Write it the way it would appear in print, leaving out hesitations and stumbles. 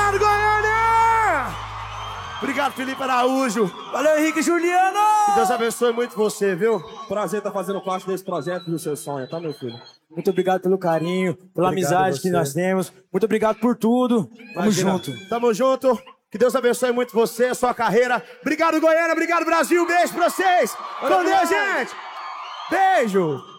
Obrigado, Goiânia! Obrigado, Felipe Araújo. Valeu, Henrique Juliano! Que Deus abençoe muito você, viu? Prazer estar fazendo parte desse projeto do seu sonho, tá, meu filho? Muito obrigado pelo carinho, pela Obrigado amizade a que você. nós temos. Muito obrigado por tudo. Tamo Imagina. junto. Tamo junto. Que Deus abençoe muito você, a sua carreira. Obrigado, Goiânia. Obrigado, Brasil. Beijo pra vocês. Com Deus, gente. Beijo.